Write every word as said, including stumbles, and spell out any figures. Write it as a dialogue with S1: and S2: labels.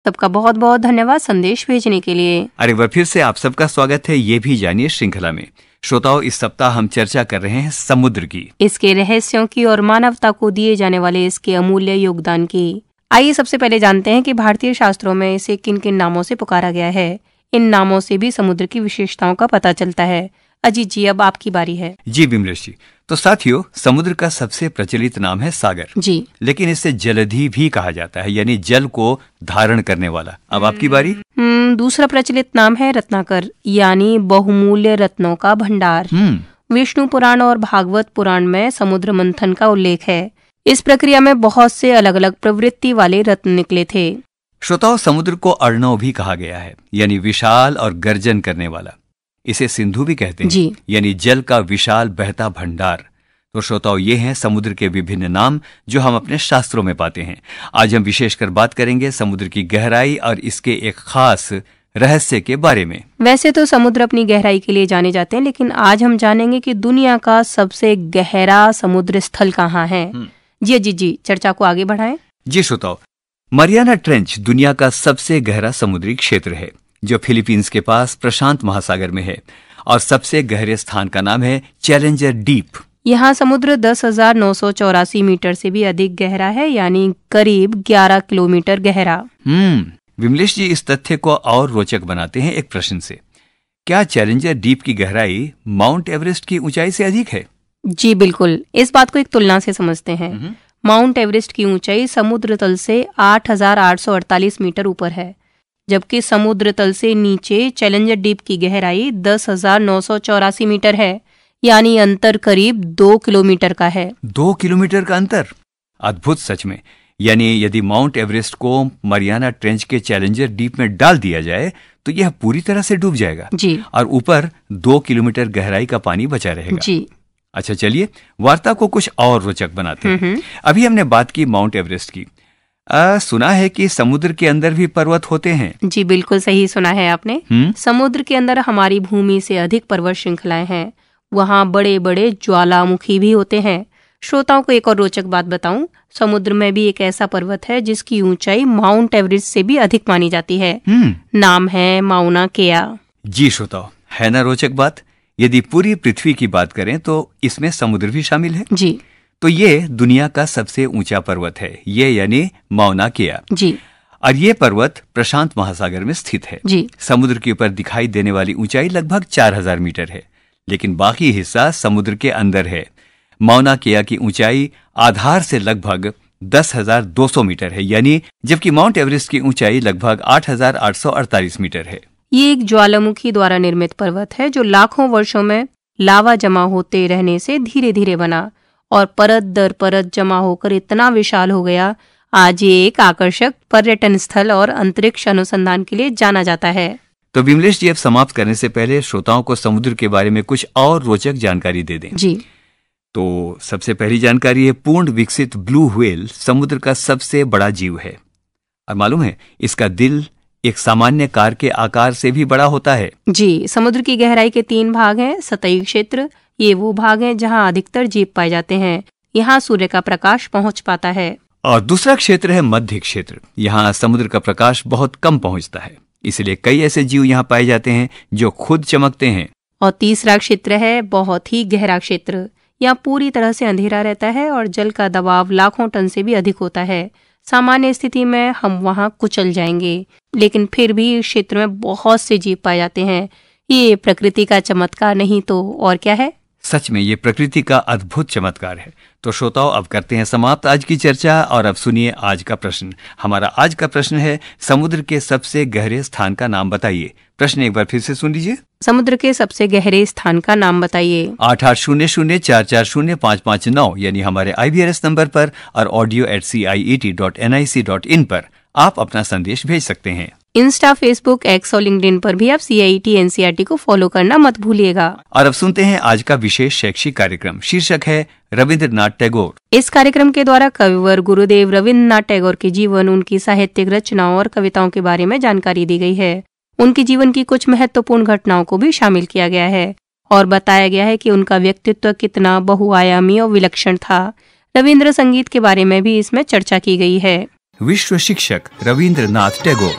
S1: सबका बहुत बहुत धन्यवाद संदेश भेजने के लिए।
S2: अरे वह फिर से आप सबका स्वागत है, ये भी जानिए श्रृंखला में। श्रोताओं, इस सप्ताह हम चर्चा कर रहे हैं समुद्र की,
S1: इसके रहस्यों की और मानवता को दिए जाने वाले इसके अमूल्य योगदान की। आइए सबसे पहले जानते हैं कि भारतीय शास्त्रों में इसे किन किन नामों से पुकारा गया है। इन नामों से भी समुद्र की विशेषताओं का पता चलता है। अजीत जी, अब आपकी बारी है।
S2: जी विमलेश जी, तो साथियों, समुद्र का सबसे प्रचलित नाम है सागर
S1: जी,
S2: लेकिन इसे जलधि भी कहा जाता है, यानी जल को धारण करने वाला। अब आपकी बारी।
S1: हम्म दूसरा प्रचलित नाम है रत्नाकर, यानी बहुमूल्य रत्नों का भंडार। विष्णु पुराण और भागवत पुराण में समुद्र मंथन का उल्लेख है। इस प्रक्रिया में बहुत से अलग अलग प्रवृत्ति वाले रत्न निकले थे।
S2: श्रोताओं, समुद्र को अर्णव भी कहा गया है, यानी विशाल और गर्जन करने वाला। इसे सिंधु भी कहते हैं
S1: जी,
S2: यानी जल का विशाल बहता भंडार। तो श्रोताओं, ये हैं समुद्र के विभिन्न नाम जो हम अपने शास्त्रों में पाते हैं। आज हम विशेषकर बात करेंगे समुद्र की गहराई और इसके एक खास रहस्य के बारे में।
S1: वैसे तो समुद्र अपनी गहराई के लिए जाने जाते हैं, लेकिन आज हम जानेंगे कि दुनिया का सबसे गहरा समुद्र स्थल कहाँ है। जी जी जी, चर्चा को आगे बढ़ाएं।
S2: जी श्रोताओं, मरियाना ट्रेंच दुनिया का सबसे गहरा समुद्री क्षेत्र है जो फिलीपींस के पास प्रशांत महासागर में है, और सबसे गहरे स्थान का नाम है चैलेंजर डीप।
S1: यहाँ समुद्र दस हजार नौ सौ चौरासी मीटर से भी अधिक गहरा है, यानी करीब ग्यारह किलोमीटर गहरा।
S2: हम्म विमलेश जी, इस तथ्य को और रोचक बनाते हैं एक प्रश्न से। क्या चैलेंजर डीप की गहराई माउंट एवरेस्ट की ऊंचाई से अधिक है?
S1: जी बिल्कुल, इस बात को एक तुलना से समझते हैं। माउंट एवरेस्ट की ऊंचाई समुद्र तल से आठ हजार आठ सौ अड़तालीस मीटर ऊपर है, जबकि समुद्र तल से नीचे चैलेंजर डीप की गहराई दस हजार नौ सौ चौरासी मीटर है, यानी अंतर करीब दो किलोमीटर का है।
S2: दो किलोमीटर का अंतर, अद्भुत सच में। यानी यदि माउंट एवरेस्ट को मरियाना ट्रेंच के चैलेंजर डीप में डाल दिया जाए तो यह पूरी तरह से डूब जाएगा
S1: जी, और
S2: ऊपर दो किलोमीटर गहराई का पानी बचा रहेगा
S1: जी।
S2: अच्छा, चलिए वार्ता को कुछ और रोचक बनाते हैं। अभी हमने बात की माउंट एवरेस्ट की। आ, सुना है कि समुद्र के अंदर भी पर्वत होते हैं।
S1: जी बिल्कुल सही सुना है आपने।
S2: हुँ?
S1: समुद्र के अंदर हमारी भूमि से अधिक पर्वत श्रृंखलाएं हैं। वहाँ बड़े बड़े ज्वालामुखी भी होते हैं। श्रोताओं को एक और रोचक बात बताऊं, समुद्र में भी एक ऐसा पर्वत है जिसकी ऊंचाई माउंट एवरेस्ट से भी अधिक मानी जाती है। नाम है माउना केआ।
S2: जी श्रोताओ, है ना रोचक बात। यदि पूरी पृथ्वी की बात करें तो इसमें समुद्र भी शामिल है
S1: जी।
S2: तो ये दुनिया का सबसे ऊंचा पर्वत है, ये यानी माउना केआ
S1: जी।
S2: और ये पर्वत प्रशांत महासागर में स्थित है
S1: जी।
S2: समुद्र के ऊपर दिखाई देने वाली ऊंचाई लगभग चार हजार मीटर है, लेकिन बाकी हिस्सा समुद्र के अंदर है। माउना केआ की ऊंचाई आधार से लगभग दस हजार दो सौ मीटर है, यानी जबकि माउंट एवरेस्ट की ऊंचाई लगभग आठ हजार आठ सौ अड़तालीस मीटर है।
S1: ये एक ज्वालामुखी द्वारा निर्मित पर्वत है जो लाखों वर्षों में लावा जमा होते रहने से धीरे धीरे बना और परत दर परत जमा होकर इतना विशाल हो गया। आज ये एक आकर्षक पर्यटन स्थल और अंतरिक्ष अनुसंधान के लिए जाना जाता है।
S2: तो विमलेश जी, अब समाप्त करने से पहले श्रोताओं को समुद्र के बारे में कुछ और रोचक जानकारी दे दें।
S1: जी।
S2: तो सबसे पहली जानकारी है, पूर्ण विकसित ब्लू व्हेल समुद्र का सबसे बड़ा जीव है। और मालूम है, इसका दिल एक सामान्य कार के आकार से भी बड़ा होता है।
S1: जी, समुद्र की गहराई के तीन भाग हैं। सतही क्षेत्र, ये वो भाग हैं जहां अधिकतर जीव पाए जाते हैं। यहाँ सूर्य का प्रकाश पहुंच पाता है।
S2: और दूसरा क्षेत्र है मध्य क्षेत्र। यहाँ समुद्र का प्रकाश बहुत कम पहुंचता है, इसलिए कई ऐसे जीव यहाँ पाए जाते हैं जो खुद चमकते हैं।
S1: और तीसरा क्षेत्र है बहुत ही गहरा क्षेत्र। यहाँ पूरी तरह से अंधेरा रहता है और जल का दबाव लाखों टन से भी अधिक होता है। सामान्य स्थिति में हम वहाँ कुचल जाएंगे, लेकिन फिर भी इस क्षेत्र में बहुत से जीव पाए जाते हैं। ये प्रकृति का चमत्कार नहीं तो और क्या है।
S2: सच में ये प्रकृति का अद्भुत चमत्कार है। तो श्रोताओ, अब करते हैं समाप्त आज की चर्चा और अब सुनिए आज का प्रश्न। हमारा आज का प्रश्न है, समुद्र के सबसे गहरे स्थान का नाम बताइए। प्रश्न एक बार फिर से सुन लीजिए।
S1: समुद्र के सबसे गहरे स्थान का नाम बताइए।
S2: आठ आठ शून्य शून्य चार चार शून्य पाँच पाँच नौ यानी हमारे आई बी आर एस नंबर पर और audio eight C I E T dot N I C dot in पर आप अपना संदेश भेज सकते हैं।
S1: इंस्टा, फेसबुक, एक्स और लिंक्डइन पर भी आप सी आई E T N C E R T को फॉलो करना मत भूलिएगा। और
S2: अब सुनते हैं आज का विशेष शैक्षिक कार्यक्रम। शीर्षक है रविंद्रनाथ टैगोर।
S1: इस कार्यक्रम के द्वारा कविवर गुरुदेव रविंद्रनाथ टैगोर के जीवन, उनकी साहित्यिक रचनाओं और कविताओं के बारे में जानकारी दी गई है। उनके जीवन की कुछ महत्वपूर्ण घटनाओं को भी शामिल किया गया है और बताया गया है कि उनका व्यक्तित्व कितना बहुआयामी और विलक्षण था। रविंद्र संगीत के बारे में भी इसमें चर्चा की गई है।
S2: विश्व शिक्षक रविंद्रनाथ टैगोर।